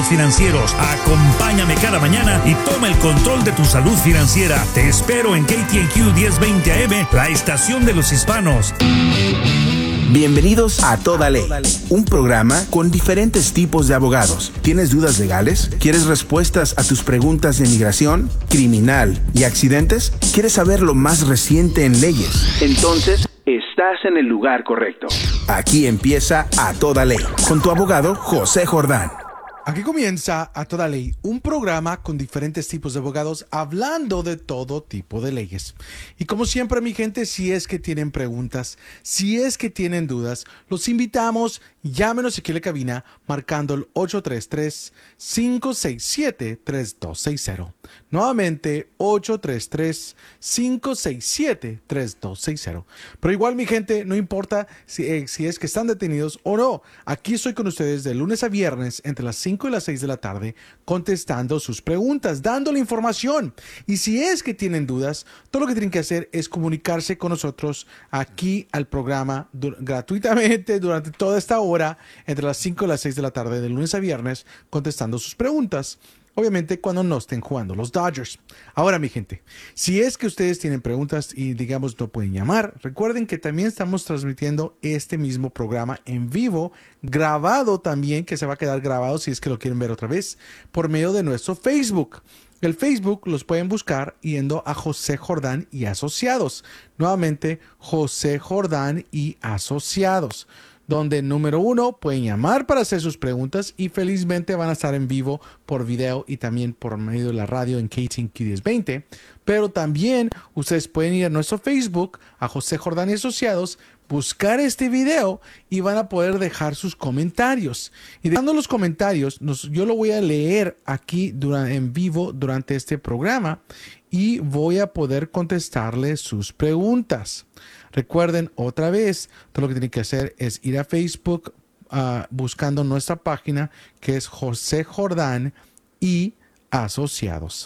asuntos financieros. Acompáñame cada mañana y toma el control de tu salud financiera. Te espero en KTNQ 1020 AM, la estación de los hispanos. Bienvenidos a Toda Ley, un programa con diferentes tipos de abogados. ¿Tienes dudas legales? ¿Quieres respuestas a tus preguntas de inmigración, criminal y accidentes? ¿Quieres saber lo más reciente en leyes? Entonces, estás en el lugar correcto. Aquí empieza A Toda Ley, con tu abogado José Jordán. Aquí comienza A Toda Ley, un programa con diferentes tipos de abogados hablando de todo tipo de leyes. Y como siempre, mi gente, si es que tienen preguntas, si es que tienen dudas, los invitamos, llámenos aquí a la cabina marcando el 833-567-3260. Nuevamente, 833-567-3260. Pero igual, mi gente, no importa si es que están detenidos o no. Aquí estoy con ustedes de lunes a viernes entre las 5 y las 6 de la tarde contestando sus preguntas, dándole información. Y si es que tienen dudas, todo lo que tienen que hacer es comunicarse con nosotros aquí al programa gratuitamente durante toda esta hora entre las 5 y las 6 de la tarde de lunes a viernes contestando sus preguntas. Obviamente cuando no estén jugando los Dodgers. Ahora, mi gente, si es que ustedes tienen preguntas y digamos no pueden llamar, recuerden que también estamos transmitiendo este mismo programa en vivo, grabado también, que se va a quedar grabado si es que lo quieren ver otra vez, por medio de nuestro Facebook. El Facebook los pueden buscar yendo a José Jordán y Asociados. Nuevamente, José Jordán y Asociados, donde número 1 pueden llamar para hacer sus preguntas y felizmente van a estar en vivo por video y también por medio de la radio en KTNQ 1020. Pero también ustedes pueden ir a nuestro Facebook, a José Jordán y Asociados, buscar este video y van a poder dejar sus comentarios. Y dejando los comentarios, yo lo voy a leer aquí en vivo durante este programa y voy a poder contestarle sus preguntas. Recuerden otra vez, todo lo que tienen que hacer es ir a Facebook buscando nuestra página que es José Jordán y Asociados.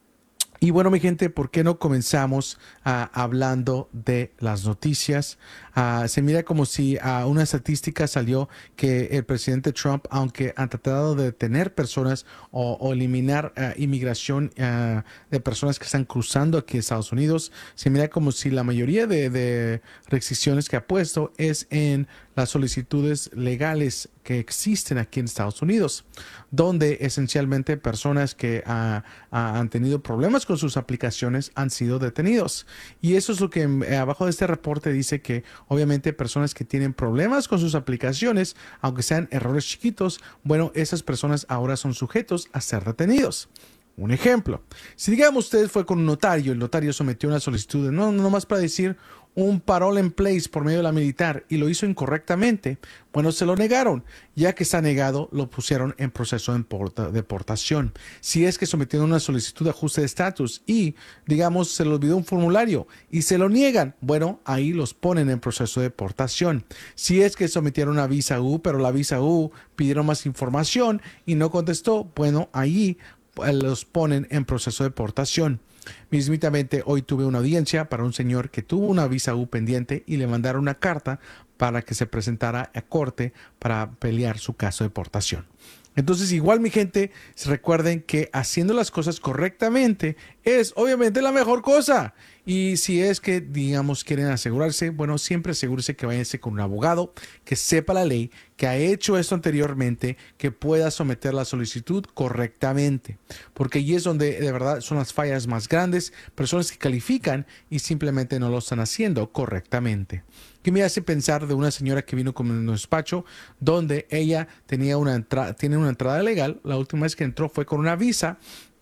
Y bueno, mi gente, ¿por qué no comenzamos hablando de las noticias? Se mira como si una estadística salió que el presidente Trump, aunque ha tratado de detener personas o eliminar inmigración de personas que están cruzando aquí a Estados Unidos, se mira como si la mayoría de restricciones que ha puesto es en las solicitudes legales que existen aquí en Estados Unidos, donde esencialmente personas que han tenido problemas con sus aplicaciones han sido detenidos. Y eso es lo que abajo de este reporte dice que obviamente personas que tienen problemas con sus aplicaciones, aunque sean errores chiquitos, bueno, esas personas ahora son sujetos a ser detenidos. Un ejemplo, si digamos usted fue con un notario, el notario sometió una solicitud, no más para decir un parole en place por medio de la militar y lo hizo incorrectamente, bueno, se lo negaron. Ya que está negado, lo pusieron en proceso de deportación. Si es que sometieron una solicitud de ajuste de estatus y, digamos, se le olvidó un formulario y se lo niegan, bueno, ahí los ponen en proceso de deportación. Si es que sometieron una visa U, pero la visa U pidieron más información y no contestó, bueno, ahí los ponen en proceso de deportación. Mismitamente, hoy tuve una audiencia para un señor que tuvo una visa U pendiente y le mandaron una carta para que se presentara a corte para pelear su caso de deportación. Entonces, igual, mi gente, recuerden que haciendo las cosas correctamente es obviamente la mejor cosa. Y si es que, digamos, quieren asegurarse, bueno, siempre asegúrese que váyanse con un abogado que sepa la ley, que ha hecho esto anteriormente, que pueda someter la solicitud correctamente. Porque allí es donde de verdad son las fallas más grandes, personas que califican y simplemente no lo están haciendo correctamente. Que me hace pensar de una señora que vino con nuestro despacho, donde ella tiene una entrada legal. La última vez que entró fue con una visa.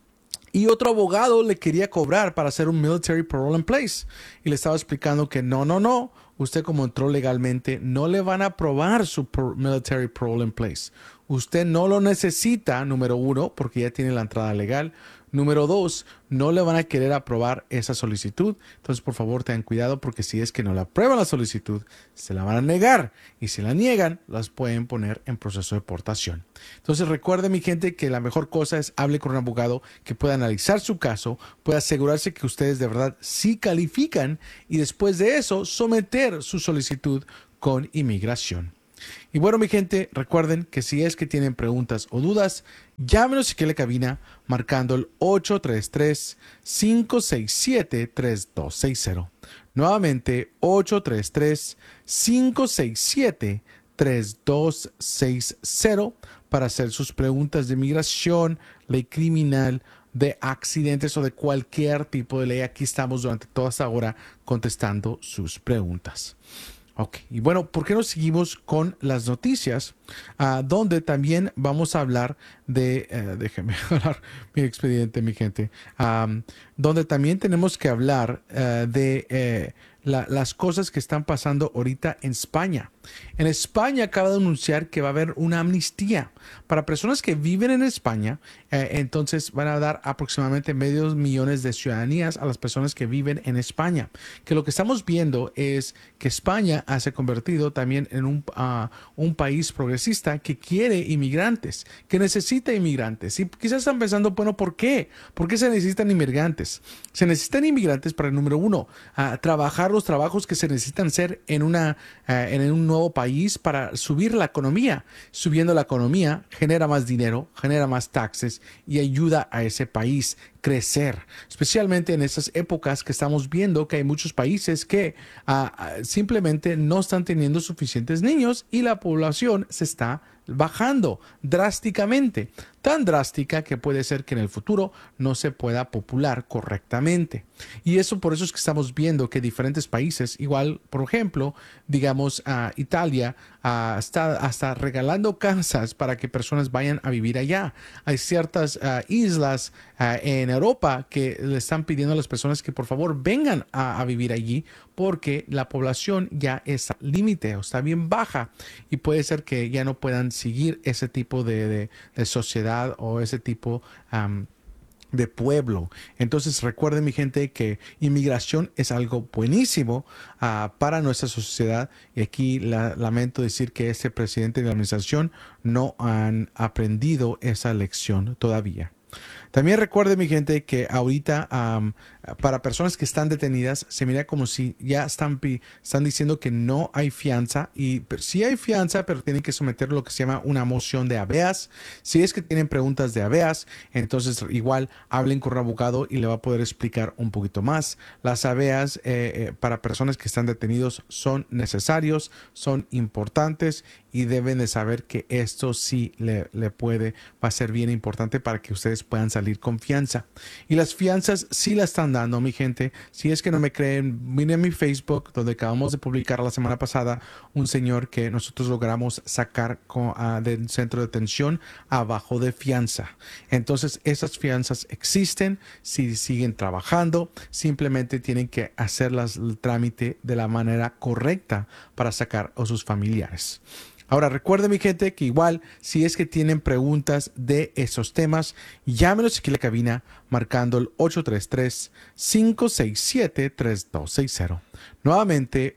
Y otro abogado le quería cobrar para hacer un military parole in place. Y le estaba explicando que no. Usted como entró legalmente, no le van a aprobar su military parole in place. Usted no lo necesita, número 1, porque ya tiene la entrada legal. Número 2, no le van a querer aprobar esa solicitud. Entonces, por favor, tengan cuidado porque si es que no le aprueban la solicitud, se la van a negar. Y si la niegan, las pueden poner en proceso de deportación. Entonces, recuerde, mi gente, que la mejor cosa es hable con un abogado que pueda analizar su caso, pueda asegurarse que ustedes de verdad sí califican y después de eso, someter su solicitud con inmigración. Y bueno, mi gente, recuerden que si es que tienen preguntas o dudas, llámenos aquí a la cabina marcando el 833-567-3260. Nuevamente, 833-567-3260 para hacer sus preguntas de migración, ley criminal, de accidentes o de cualquier tipo de ley. Aquí estamos durante toda esta hora contestando sus preguntas. Ok, y bueno, ¿por qué no seguimos con las noticias? Donde también vamos a hablar de, déjenme hablar mi expediente, mi gente, donde también tenemos que hablar de las cosas que están pasando ahorita en España. En España acaba de anunciar que va a haber una amnistía para personas que viven en España. Entonces van a dar aproximadamente medio millón de ciudadanías a las personas que viven en España. Que lo que estamos viendo es que España se ha convertido también en un país progresista que quiere inmigrantes, que necesita inmigrantes. Y quizás están pensando, bueno, ¿por qué? ¿Por qué se necesitan inmigrantes? Se necesitan inmigrantes para, número uno, trabajar los trabajos que se necesitan hacer en un nuevo país para subir la economía. Subiendo la economía genera más dinero, genera más taxes y ayuda a ese país crecer, especialmente en estas épocas que estamos viendo que hay muchos países que simplemente no están teniendo suficientes niños y la población se está bajando drásticamente, tan drástica que puede ser que en el futuro no se pueda popular correctamente. Y por eso es que estamos viendo que diferentes países, igual, por ejemplo, digamos, Italia, está hasta regalando casas para que personas vayan a vivir allá. Hay ciertas islas en Europa que le están pidiendo a las personas que por favor vengan a vivir allí porque la población ya está al límite o está bien baja y puede ser que ya no puedan seguir ese tipo de sociedad o ese tipo de pueblo. Entonces recuerden, mi gente, que inmigración es algo buenísimo para nuestra sociedad y aquí lamento decir que este presidente y la administración no han aprendido esa lección todavía. También recuerde, mi gente, que ahorita para personas que están detenidas se mira como si ya están diciendo que no hay fianza y sí hay fianza, pero tienen que someter lo que se llama una moción de habeas. Si es que tienen preguntas de habeas, entonces igual hablen con un abogado y le va a poder explicar un poquito más. Las habeas para personas que están detenidos son necesarios, son importantes y deben de saber que esto sí va a ser bien importante para que ustedes puedan salir con fianza. Y las fianzas sí la están dando, mi gente. Si es que no me creen, miren mi Facebook, donde acabamos de publicar la semana pasada un señor que nosotros logramos sacar del centro de detención abajo de fianza. Entonces, esas fianzas existen, si siguen trabajando, simplemente tienen que hacer el trámite de la manera correcta para sacar a sus familiares. Ahora, recuerden, mi gente, que igual, si es que tienen preguntas de esos temas, llámenos aquí a la cabina marcando el 833-567-3260. Nuevamente,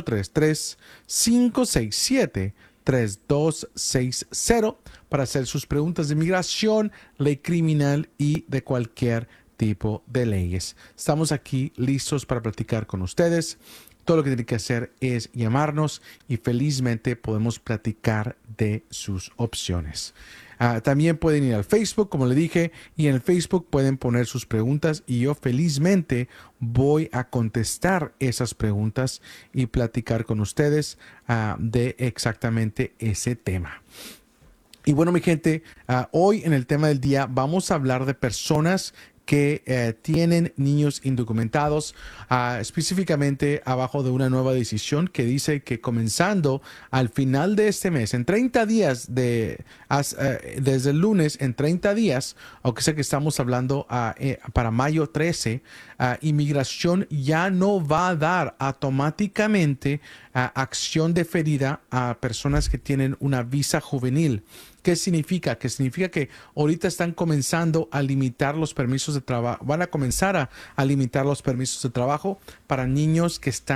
833-567-3260 para hacer sus preguntas de migración, ley criminal y de cualquier tipo de leyes. Estamos aquí listos para platicar con ustedes. Todo lo que tienen que hacer es llamarnos y felizmente podemos platicar de sus opciones. También pueden ir al Facebook, como le dije, y en el Facebook pueden poner sus preguntas y yo felizmente voy a contestar esas preguntas y platicar con ustedes de exactamente ese tema. Y bueno, mi gente, hoy en el tema del día vamos a hablar de personas que tienen niños indocumentados, específicamente abajo de una nueva decisión que dice que comenzando al final de este mes, en 30 días, desde el lunes, en 30 días, aunque sé que estamos hablando para mayo 13, inmigración ya no va a dar automáticamente acción deferida a personas que tienen una visa juvenil. ¿Qué significa? Que significa que ahorita están comenzando a limitar los permisos de trabajo, van a comenzar a limitar los permisos de trabajo para niños que están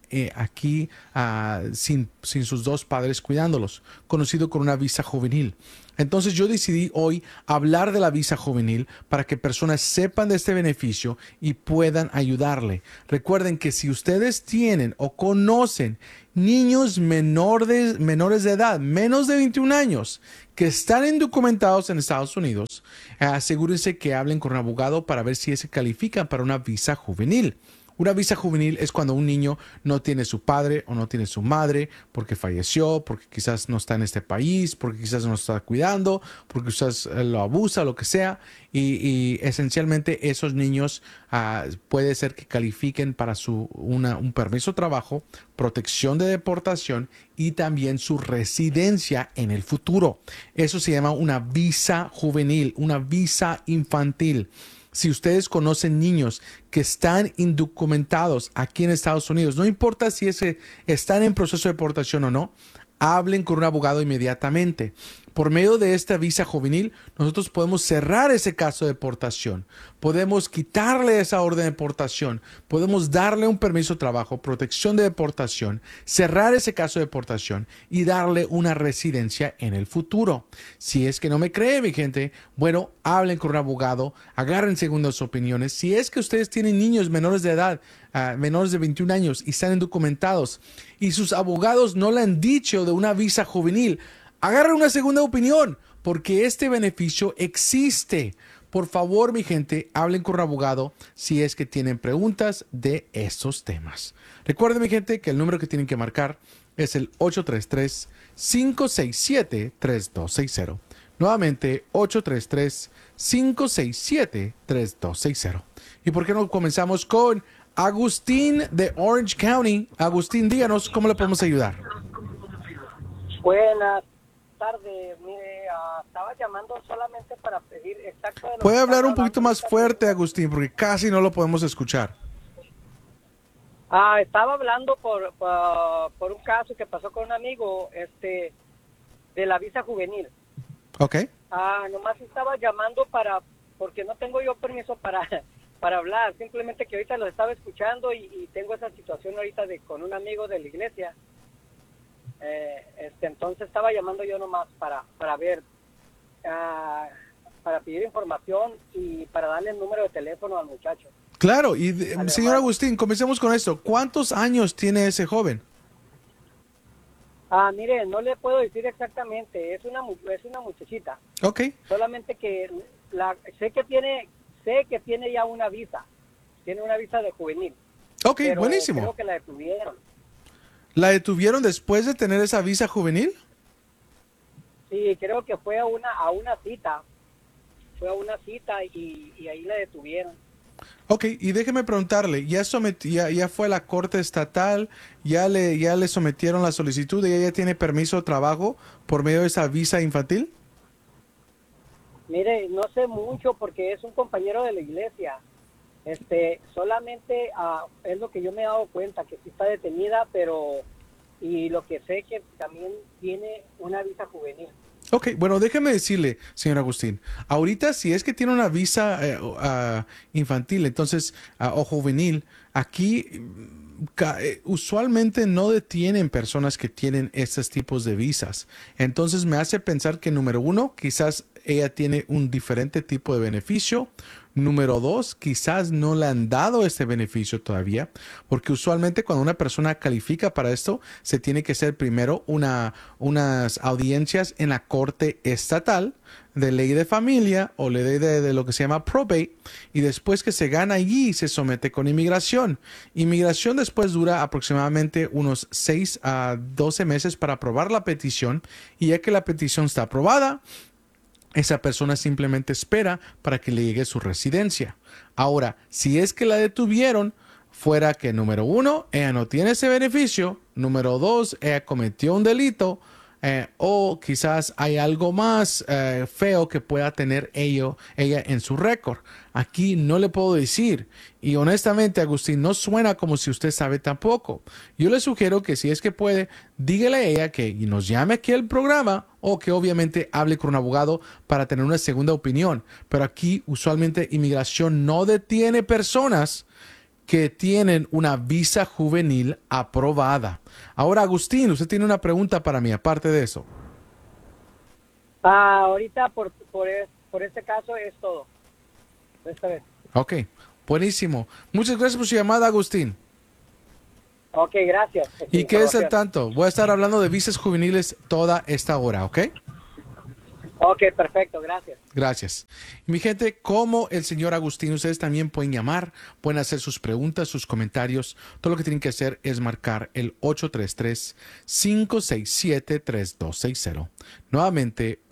aquí sin sus dos padres cuidándolos, conocido como una visa juvenil. Entonces yo decidí hoy hablar de la visa juvenil para que personas sepan de este beneficio y puedan ayudarle. Recuerden que si ustedes tienen o conocen niños menores de edad, menos de 21 años, que están indocumentados en Estados Unidos, asegúrense que hablen con un abogado para ver si se califican para una visa juvenil. Una visa juvenil es cuando un niño no tiene su padre o no tiene su madre porque falleció, porque quizás no está en este país, porque quizás no está cuidando, porque quizás lo abusa, lo que sea. Y esencialmente esos niños puede ser que califiquen para un permiso de trabajo, protección de deportación y también su residencia en el futuro. Eso se llama una visa juvenil, una visa infantil. Si ustedes conocen niños que están indocumentados aquí en Estados Unidos, no importa si están en proceso de deportación o no, hablen con un abogado inmediatamente. Por medio de esta visa juvenil, nosotros podemos cerrar ese caso de deportación, podemos quitarle esa orden de deportación, podemos darle un permiso de trabajo, protección de deportación, cerrar ese caso de deportación y darle una residencia en el futuro. Si es que no me cree, mi gente, bueno, hablen con un abogado, agarren segundas opiniones. Si es que ustedes tienen niños menores de edad, menores de 21 años y están indocumentados y sus abogados no le han dicho de una visa juvenil, agarren una segunda opinión porque este beneficio existe. Por favor, mi gente, hablen con un abogado si es que tienen preguntas de estos temas. Recuerden, mi gente, que el número que tienen que marcar es el 833-567-3260. Nuevamente, 833-567-3260. ¿Y por qué no comenzamos con Agustín de Orange County? Agustín, díganos cómo le podemos ayudar. Buenas tardes, mire, estaba llamando solamente para pedir exacto de lo ¿Puede que hablar estaba un poquito hablando más ahorita? fuerte, Agustín? Porque casi no lo podemos escuchar. Estaba hablando por un caso que pasó con un amigo, de la visa juvenil. Ok. Nomás estaba llamando porque no tengo yo permiso para hablar, simplemente que ahorita lo estaba escuchando y tengo esa situación ahorita con un amigo de la iglesia. Entonces estaba llamando yo nomás para ver, para pedir información y para darle el número de teléfono al muchacho. Claro, y señor hermano. Agustín, comencemos con esto. ¿Cuántos años tiene ese joven? Mire, no le puedo decir exactamente, es una muchachita. Ok. Solamente que sé que tiene ya una visa, tiene una visa de juvenil. Ok, pero buenísimo. creo que la detuvieron. ¿La detuvieron después de tener esa visa juvenil? Sí, creo que fue a una cita. Fue a una cita y ahí la detuvieron. Ok, y déjeme preguntarle, ¿ya fue a la corte estatal? ¿Ya le sometieron la solicitud y ella tiene permiso de trabajo por medio de esa visa infantil? Mire, no sé mucho porque es un compañero de la iglesia. Solamente es lo que yo me he dado cuenta, que sí está detenida, y lo que sé que también tiene una visa juvenil. Ok, bueno, déjeme decirle, señor Agustín, ahorita si es que tiene una visa infantil, entonces, o juvenil, aquí usualmente no detienen personas que tienen estos tipos de visas. Entonces me hace pensar que, número uno, quizás ella tiene un diferente tipo de beneficio. Número dos, quizás no le han dado este beneficio todavía, porque usualmente cuando una persona califica para esto, se tiene que hacer primero unas audiencias en la corte estatal de ley de familia o ley de lo que se llama probate, y después que se gana allí, se somete con inmigración. Inmigración después dura aproximadamente unos 6 a 12 meses para aprobar la petición, y ya que la petición está aprobada, esa persona simplemente espera para que le llegue su residencia. Ahora, si es que la detuvieron, fuera que, número uno, ella no tiene ese beneficio, número dos, ella cometió un delito, o quizás hay algo más feo que pueda tener ella en su récord. Aquí no le puedo decir. Y honestamente, Agustín, no suena como si usted sabe tampoco. Yo le sugiero que si es que puede, dígale a ella que nos llame aquí al programa o que obviamente hable con un abogado para tener una segunda opinión. Pero aquí usualmente inmigración no detiene personas que tienen una visa juvenil aprobada. Ahora, Agustín, usted tiene una pregunta para mí, aparte de eso. Ahorita por este caso es todo. Esta vez. Ok, buenísimo. Muchas gracias por su llamada, Agustín. Ok, gracias. ¿Y qué es el tanto? Voy a estar hablando de visas juveniles toda esta hora, ¿ok? Ok, perfecto, gracias. Gracias. Y mi gente, como el señor Agustín, ustedes también pueden llamar, pueden hacer sus preguntas, sus comentarios. Todo lo que tienen que hacer es marcar el 833-567-3260. Nuevamente,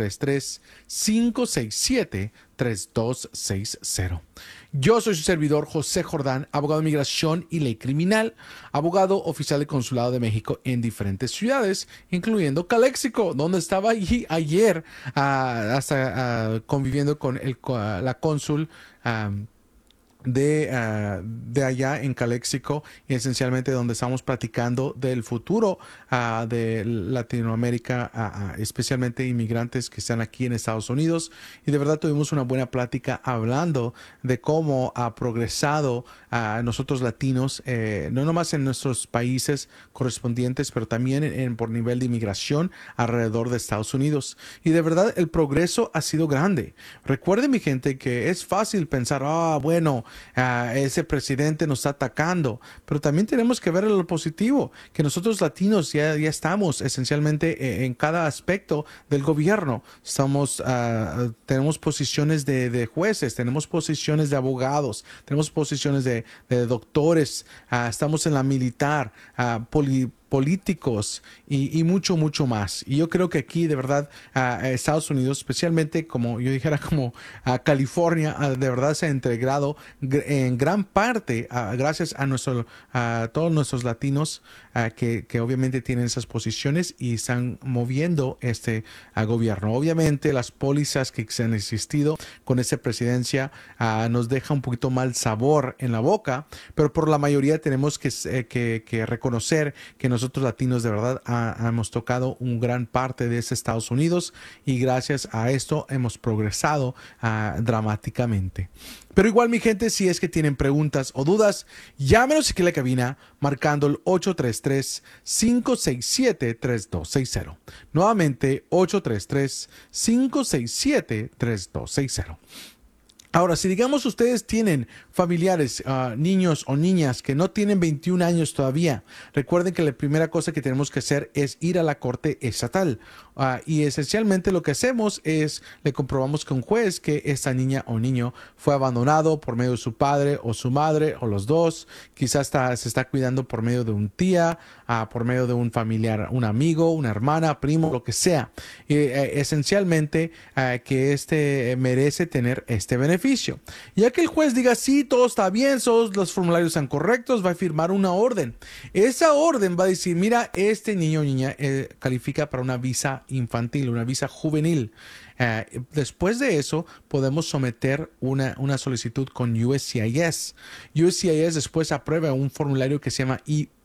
833-567-3260. Yo soy su servidor José Jordán, abogado de migración y ley criminal, abogado oficial del Consulado de México en diferentes ciudades, incluyendo Calexico, donde estaba allí ayer conviviendo con la cónsul de allá en Calexico, y esencialmente donde estamos platicando del futuro de Latinoamérica, especialmente inmigrantes que están aquí en Estados Unidos. Y de verdad tuvimos una buena plática hablando de cómo ha progresado nosotros latinos, no nomás en nuestros países correspondientes, pero también por nivel de inmigración alrededor de Estados Unidos. Y de verdad el progreso ha sido grande. Recuerden, mi gente, que es fácil pensar, bueno, ese presidente nos está atacando, pero también tenemos que ver lo positivo, que nosotros latinos ya estamos esencialmente en cada aspecto del gobierno. Tenemos posiciones de jueces, tenemos posiciones de abogados, tenemos posiciones de doctores, estamos en la militar, políticos y mucho más. Y yo creo que aquí de verdad Estados Unidos, especialmente como yo dijera como California, de verdad se ha integrado en gran parte gracias a todos nuestros latinos que obviamente tienen esas posiciones y están moviendo este gobierno. Obviamente las pólizas que se han existido con esta presidencia nos deja un poquito mal sabor en la boca, pero por la mayoría tenemos que reconocer que nosotros latinos de verdad hemos tocado un gran parte de ese Estados Unidos, y gracias a esto hemos progresado dramáticamente. Pero igual, mi gente, si es que tienen preguntas o dudas, llámenos aquí a la cabina marcando el 833-567-3260. Nuevamente, 833-567-3260. Ahora, si digamos ustedes tienen familiares, niños o niñas que no tienen 21 años todavía, recuerden que la primera cosa que tenemos que hacer es ir a la corte estatal. Y esencialmente lo que hacemos es le comprobamos con un juez que esta niña o niño fue abandonado por medio de su padre o su madre o los dos. Quizás se está cuidando por medio de un tía, por medio de un familiar, un amigo, una hermana, primo, lo que sea. Esencialmente que merece tener este beneficio. Ya que el juez diga sí, todo está bien, los formularios están correctos, va a firmar una orden. Esa orden va a decir, mira, este niño o niña califica para una visa infantil, una visa juvenil. Después de eso podemos someter una solicitud con USCIS. USCIS después aprueba un formulario que se llama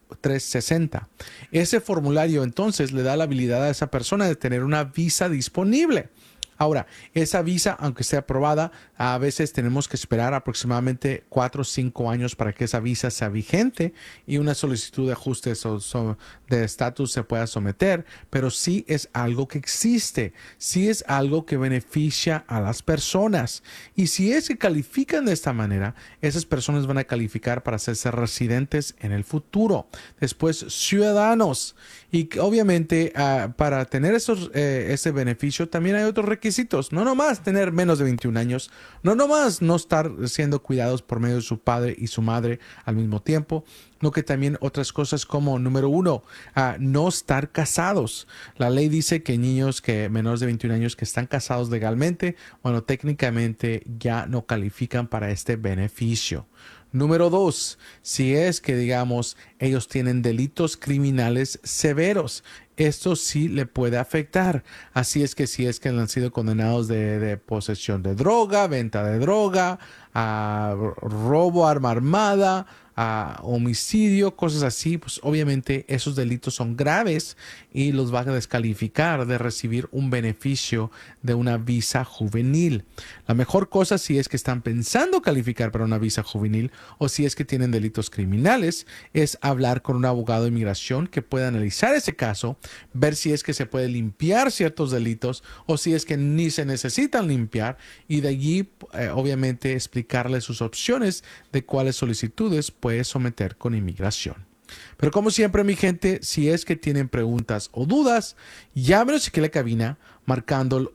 I-360. Ese formulario entonces le da la habilidad a esa persona de tener una visa disponible. Ahora, esa visa, aunque esté aprobada, a veces tenemos que esperar aproximadamente 4 o 5 años para que esa visa sea vigente y una solicitud de ajuste de estatus se pueda someter, pero sí es algo que existe, sí es algo que beneficia a las personas. Y si es que califican de esta manera, esas personas van a calificar para hacerse residentes en el futuro, después ciudadanos. Y obviamente para tener ese beneficio también hay otros requisitos. No nomás tener menos de 21 años, no nomás no estar siendo cuidados por medio de su padre y su madre al mismo tiempo, no que también otras cosas como, número 1, no estar casados. La ley dice que niños que menores de 21 años que están casados legalmente, bueno, técnicamente ya no califican para este beneficio. Número 2, si es que, digamos, ellos tienen delitos criminales severos, esto sí le puede afectar. Así es que si es que han sido condenados de posesión de droga, venta de droga, robo, arma armada, homicidio, cosas así, pues obviamente esos delitos son graves y los va a descalificar de recibir un beneficio de una visa juvenil. La mejor cosa, si es que están pensando calificar para una visa juvenil o si es que tienen delitos criminales, es hablar con un abogado de inmigración que pueda analizar ese caso, ver si es que se puede limpiar ciertos delitos o si es que ni se necesitan limpiar, y de allí obviamente explicarle sus opciones de cuáles solicitudes puede someter con inmigración. Pero como siempre, mi gente, si es que tienen preguntas o dudas, llámenos aquí a la cabina marcando el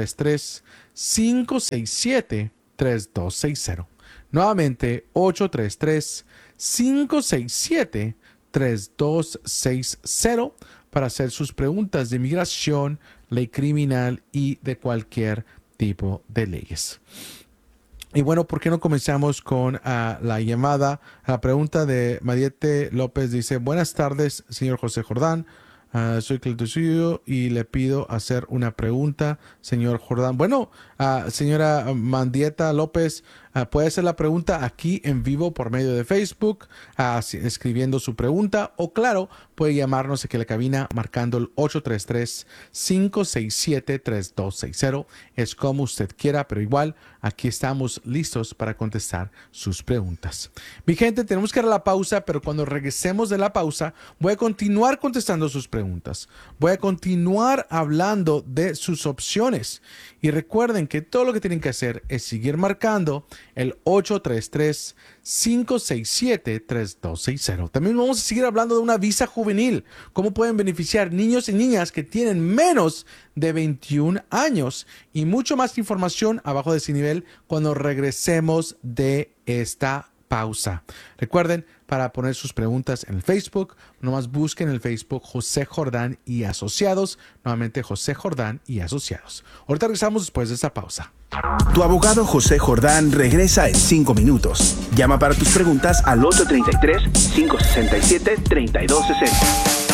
833-567-3260. Nuevamente, 833-567-3260 para hacer sus preguntas de inmigración, ley criminal y de cualquier tipo de leyes. Y bueno, ¿por qué no comenzamos con la llamada? La pregunta de Mariette López dice: buenas tardes, señor José Jordán. Soy cliente suyo y le pido hacer una pregunta, señor Jordán. Bueno, señora Mariette López, puede hacer la pregunta aquí en vivo por medio de Facebook, escribiendo su pregunta, o claro, puede llamarnos aquí a la cabina marcando el 833-567-3260. Es como usted quiera, pero igual aquí estamos listos para contestar sus preguntas. Mi gente, tenemos que ir a la pausa, pero cuando regresemos de la pausa voy a continuar contestando sus preguntas. Voy a continuar hablando de sus opciones. Y recuerden que todo lo que tienen que hacer es seguir marcando el 833-567-3260. También vamos a seguir hablando de una visa juvenil. Cómo pueden beneficiar niños y niñas que tienen menos de 21 años. Y mucho más información abajo de ese nivel cuando regresemos de esta pausa. Recuerden, para poner sus preguntas en el Facebook, nomás busquen en el Facebook José Jordán y Asociados. Nuevamente José Jordán y Asociados. Ahorita regresamos después de esta pausa. Tu abogado José Jordán regresa en 5 minutos. Llama para tus preguntas al 833-567-3260.